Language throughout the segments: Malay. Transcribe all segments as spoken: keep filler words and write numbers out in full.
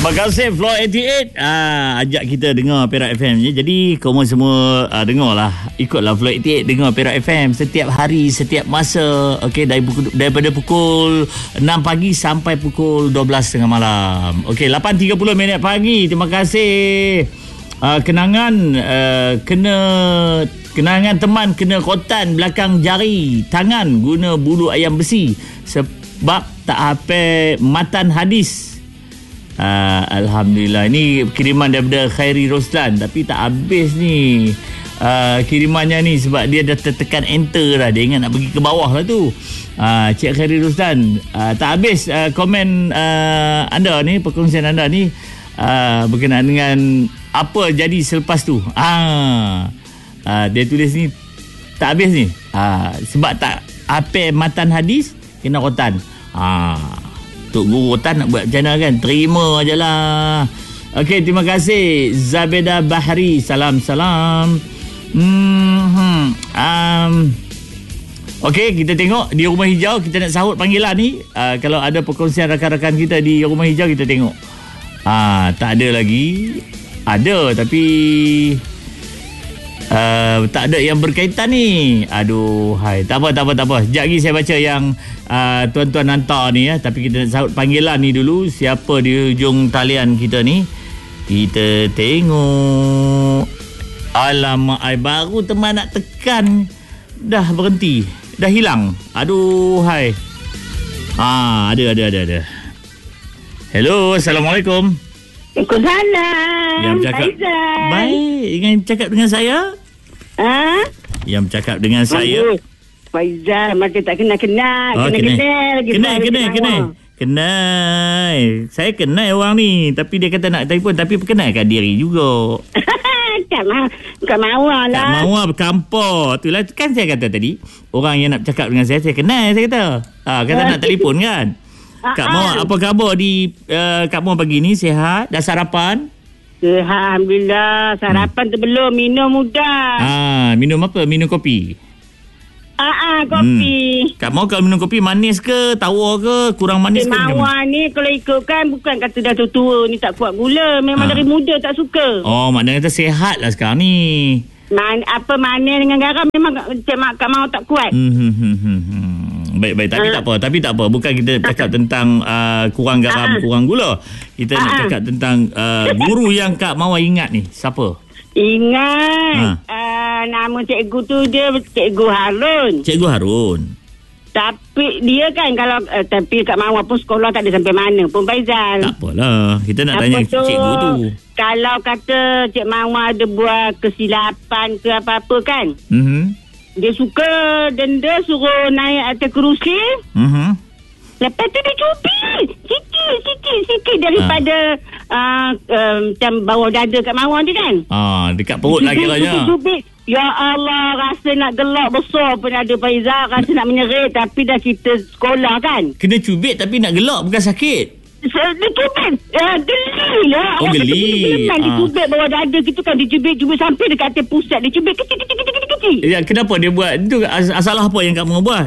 Terima kasih Floor lapan puluh lapan ah, ajak kita dengar Perak F M je. Jadi kamu semua ah, dengarlah, ikutlah Floor lapan puluh lapan, dengar Perak F M setiap hari, setiap masa. Okey, dari pukul, daripada pukul enam pagi sampai pukul dua belas tengah malam. Okey, lapan tiga puluh minit pagi. Terima kasih. Ah, kenangan uh, kena kenangan teman kena rotan belakang jari tangan guna bulu ayam besi sebab tak hafal matan hadis. Uh, Alhamdulillah. Ini kiriman daripada Khairi Roslan, tapi tak habis ni uh, kirimannya ni sebab dia dah tertekan enter dah. Dia ingat nak pergi ke bawah lah tu. uh, Cik Khairi Roslan, uh, tak habis uh, komen uh, anda ni, perkongsian anda ni uh, berkenaan dengan apa jadi selepas tu. uh, uh, Dia tulis ni tak habis ni uh, sebab tak hafal matan hadis kena rotan. Haa uh. Tok Guru Rotan nak buat macam mana kan? Terima je lah. Okey, terima kasih Zabeda Bahri. Salam-salam. Hmm, um, Okey, kita tengok di Rumah Hijau. Kita nak sahut panggilan ni. uh, Kalau ada perkongsian rakan-rakan kita di Rumah Hijau, kita tengok. uh, Tak ada lagi. Ada tapi Uh, tak ada yang berkaitan ni. Aduh, hai. Tak apa, tak apa, tak apa. Sekejap lagi saya baca yang uh, tuan-tuan hantar ni ya. Tapi kita nak sahut panggilan ni dulu. Siapa di hujung talian kita ni? Kita tengok. Alamak, ai baru teman nak tekan dah berhenti. Dah hilang. Aduh, hai. Ah, ada, ada, ada, ada. Hello, Assalamualaikum. Waalaikumsalam. Yang bercakap baik, ingin cakap dengan saya? Ha? Yang bercakap dengan saya. Faizal, maka tak kenal-kenal. Oh, Kenal-kenal lagi. Kenal, kenal, kenal. Kenal. Saya kenal orang ni. Tapi dia kata nak telefon. Tapi perkenalkan diri juga. Tak mau. Tak mau lah. Tak mau lah berkampur. Itulah kan saya kata tadi. Orang yang nak bercakap dengan saya, saya kenal, saya kata. Ha, kata nak telefon kan. Kak Mau, apa khabar di uh, Kak Mau pagi ni? Sihat? Dah sarapan? Alhamdulillah. Sarapan hmm. tu belum. Minum mudah. Ah, minum apa? Minum kopi? Ah, ah kopi. Hmm. Kak Mau kalau minum kopi manis ke? Tawar ke? Kurang manis ke? Mawar ni kalau ikutkan bukan kata dah tua ni tak kuat gula. Memang ah. dari muda tak suka. Oh, maknanya kata sihat lah sekarang ni. Man, apa manis dengan garam memang Cik Mak Kak Mau tak kuat. Hmm, hmm, hmm, hmm. Baik-baik, tapi uh. tak apa, tapi tak apa. Bukan kita cakap tentang uh, kurang garam, uh. kurang gula. Kita uh. nak cakap tentang uh, guru yang Kak Mawar ingat ni. Siapa? Ingat. Uh. Uh, nama cikgu tu dia Cikgu Harun. Cikgu Harun. Tapi dia kan kalau uh, tapi Kak Mawar pun sekolah tak ada sampai mana pun, Faizal. Tak apalah. Kita nak apa tanya tu, cikgu tu. Kalau kata Cik Mawar ada buat kesilapan ke apa-apa kan. Mhm. Dia suka denda suruh naik atas kerusi. Mhm. Lepas tu dia cubit. Sikit, sikit, sikit daripada ah. uh, uh, macam bawah dada kat Mawar ni kan. Ah, dekat perut lagi lah ya. Cubit. Ya Allah, rasa nak gelak besar pun ada, Faizal. Rasa nak menyerit tapi dah kita sekolah kan. Kena cubit tapi nak gelak bukan sakit. Dia cubit. Uh, geli lah. Oh, geli. Ah. Dia cubit bawah dada gitu kan. Dia cubit-cubit sampai dekat atas pusat. Dia cubit kecil-kecil. Ya, kenapa dia buat itu? Asalah apa yang kamu buat?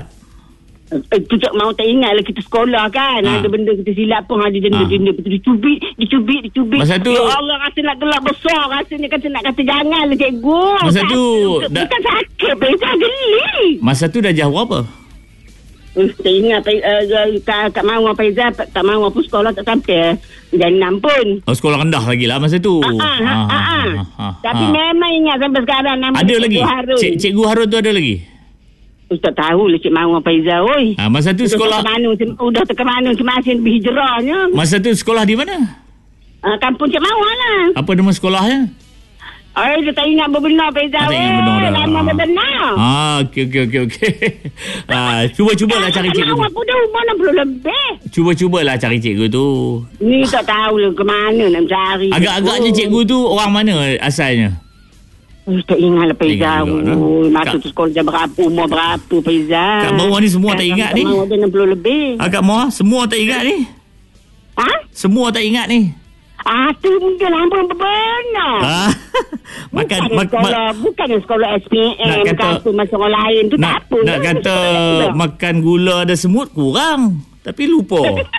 Itu tak mau tak ingat lah kita sekolah kan. Ha. Ada benda kita silap pun ada denda-denda. Ha. Dicubit, dicubit, dicubit. Masa tu, ya Allah, rasa nak gelak besar. Rasanya kata nak kata janganlah cikgu. Masa tu bukan dah, sakit, Faizal, geli. Masa tu dah jauh apa? Uh, tak ingat uh, Kak, Kak Mawar Faizal. Kak Mawar pun sekolah tak sampai dan enam pun. Oh, sekolah rendah lagi lah masa tu. Ha, ha, ha, ha, ha. Ha, ha. Tapi ha. memang ingat sampai sekarang nama ada Cikgu lagi? Harun. Cik, Cikgu Harun tu ada lagi? Ustaz tahu lah Cik Mawar Faizal. Oi. Ha, masa tu udah sekolah mana, udah ke mana masih berhijrahnya. Masa tu sekolah di mana? Uh, kampung Cik Mawar lah. Apa nama sekolahnya? Oh, dia tak ingat berbenar, Faizal. Tak ingat benar dah. Lama berbenar. Ah, okey, okey, okey, okey. ah, cuba-cubalah cari cikgu tu. Aku dah umur enam puluh lebih. Cuba-cubalah cari cikgu tu. Ni tak tahu lah ke mana nak cari. Agak-agaknya cikgu tu orang mana asalnya? Oh, tak ingat lah, Faizal. Oh, masa tu sekolah jam berapa, umur berapa, Faizal. Kat bawah ni semua tak ingat ni? Kat bawah dia enam puluh lebih. Ah, kat bawah semua tak ingat ni? Ha? Semua tak ingat ni? Ah, tu mungkin lama benar. Ah, makan bukan mak, sekolah, mak, bukan sekolah S P M, nak kata masa orang lain tu nak, tak apa. Nak kata makan gula ada semut kurang. Tapi lupa.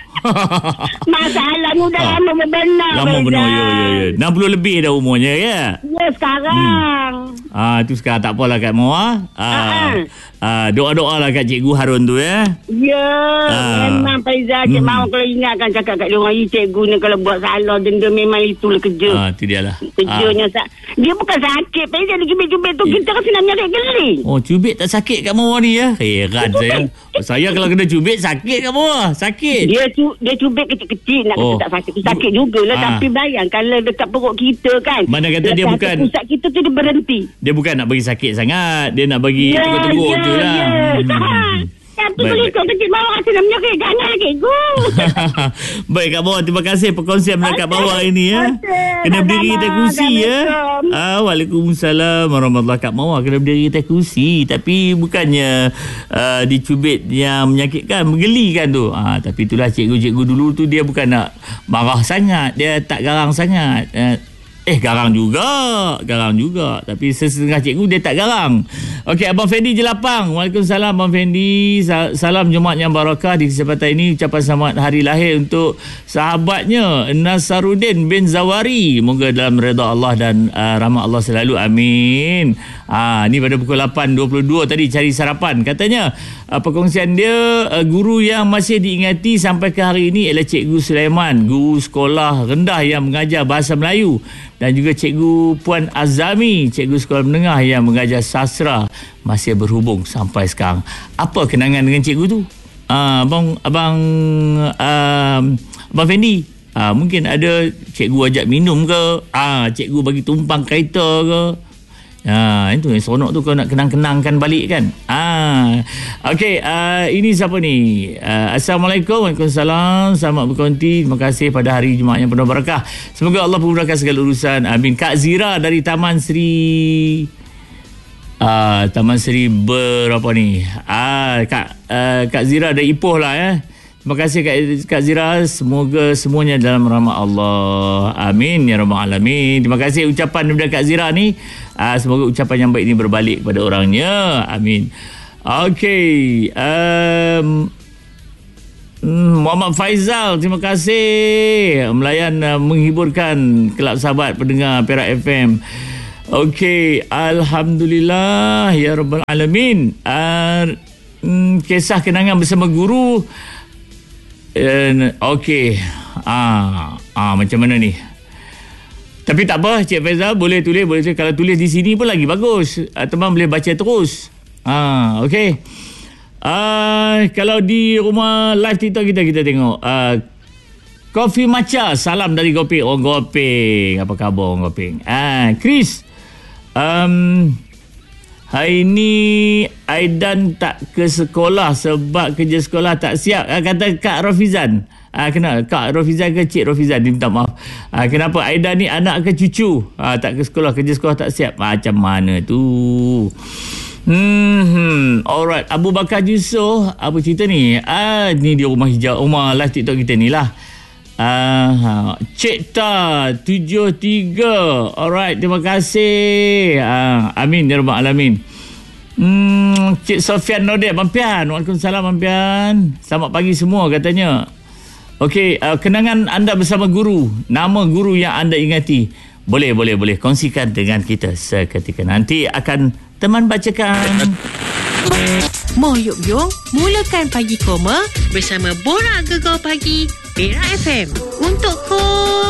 Masalahnya dah ha. lama benar. Lama benar, ya, ya, ya. enam puluh lebih dah umurnya, ya? Ya, sekarang. Hmm. Ah, tu sekarang tak apalah Kak Mawar. Ah, ah, doa-doa lah Kak Cikgu Harun tu, ya? Ya, ah. memang Faizal. Cik hmm. Mawar kalau ingatkan cakap kat dia orang, cikgu ni kalau buat salah, denda memang itulah kerja. Ah, tu dia lah. Kerjanya, ah. dia bukan sakit. Faizal, dia cubit-cubit tu, kita rasa nak menyakit geling. Oh, cubit tak sakit Kak Mawar ni, ya? Heran saya. Oh, saya kalau kena cubit, sakit Kak Mawar. Sakit. Dia tu dia cubit kecil-kecil nak oh. kata tak sakit. Sakit jugalah. Ah. Tapi bayang kalau dekat perut kita kan. Mana kata dia bukan. Pusat kita tu dia berhenti. Dia bukan nak bagi sakit sangat. Dia nak bagi yeah, tegur-tegur yeah, je lah. Yeah. Hmm. Tapi kalau ikut kecil bawah rasa nak menyakit. Jangan cikgu. Baik Kak Mawar. Terima kasih perkongsian okay. Kak Mawar ini, ya. Okay. Kena berdiri kita kursi, ya. Ah, Waalaikumsalam warahmatullahi Kak Mawar kena berdiri kita kursi. Tapi bukannya uh, dicubit yang menyakitkan, menggelikan tu. Ah, tapi itulah cikgu-cikgu dulu tu dia bukan nak marah sangat. Dia tak garang sangat. Uh, Eh garang juga Garang juga Tapi setengah cikgu dia tak garang. Okey, Abang Fendi Jelapang. Waalaikumsalam Abang Fendi. Salam Jumaat yang barakah. Di kesempatan ini ucapan selamat hari lahir untuk sahabatnya Nasaruddin bin Zawari. Moga dalam redha Allah dan uh, rahmat Allah selalu. Amin. Ah, ni pada pukul lapan dua puluh dua tadi cari sarapan. Katanya uh, perkongsian dia uh, guru yang masih diingati sampai ke hari ini ialah Cikgu Sulaiman, guru sekolah rendah yang mengajar bahasa Melayu, dan juga Cikgu Puan Azami, cikgu sekolah menengah yang mengajar sastra, masih berhubung sampai sekarang. Apa kenangan dengan cikgu tu? Uh, abang abang uh, Abang Fendi, uh, mungkin ada cikgu ajak minum ke? Ah, uh, cikgu bagi tumpang kereta ke? Ha, itu yang seronok tu kau nak kenang-kenangkan balik kan. Ah, okey, uh, ini siapa ni? Uh, Assalamualaikum. Waalaikumsalam. Selamat berkonti. Terima kasih pada hari Jumaat yang penuh barakah. Semoga Allah memudahkan segala urusan. Amin. Kak Zira dari Taman Sri uh, Taman Sri berapa ni? Ah, Kak uh, Kak Zira dari Ipoh lah, ya. Terima kasih Kak, Kak Zira. Semoga semuanya dalam rahmat Allah. Amin ya rabbal alamin. Terima kasih ucapan daripada Kak Zira ni. Uh, semoga ucapan yang baik ini berbalik kepada orangnya. Amin. Okey. Um, Muhammad Faizal, terima kasih melayan uh, menghiburkan kelab sahabat pendengar Perak F M. Okey, alhamdulillah ya rabbal alamin. Uh, mm, kisah kenangan bersama guru. Uh, Okey. Ah, ah macam mana ni? Tapi tak apa, Cik Faizal boleh tulis, boleh tulis. Kalau tulis di sini pun lagi bagus. Uh, teman boleh baca terus. Ah, okey. Uh, kalau di rumah live TikTok kita, kita tengok uh, Kopi Macha, salam dari Gopeng. Oh, Gopeng. Apa khabar orang Gopeng? Ah, Chris. Um, hari ni Aidan tak ke sekolah sebab kerja sekolah tak siap. Uh, kata Kak Rafizan. Ah, kenapa? Kak Rafizan ke Cik Rafizan? Dia minta maaf. Ah, kenapa Aidan ni anak ke cucu? Ah, tak ke sekolah, kerja sekolah tak siap. Macam mana tu? Hmm, alright. Abu Bakar Yusof, apa cerita ni? Ah, ni dia rumah hijau, rumah live TikTok kita ni lah. Ah, Cik Ta tujuh tiga. Alright, terima kasih. Ah, amin ya rabbal alamin. Hmm, Cik Sofian Nodet, Abang Pian. Waalaikumsalam Abang Pian. Selamat pagi semua katanya. Okey, uh, kenangan anda bersama guru, nama guru yang anda ingati. Boleh, boleh, boleh kongsikan dengan kita seketika. Nanti akan teman bacakan. Moh Yuk Yung, mulakan Pagi Koma bersama Borak Gegar Pagi Perak F M. Untuk kau.